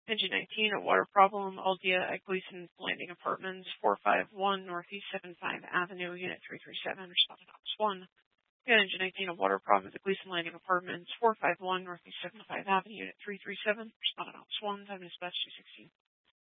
Engine 19, a water problem. Aldia at Gleason Landing Apartments, 451 Northeast 75 Avenue, Unit 337, responded Ops 1. Engine 19, a water problem at the Gleason Landing Apartments, 451 Northeast 75 Avenue, Unit 337, responded Ops 1, time dispatch 216.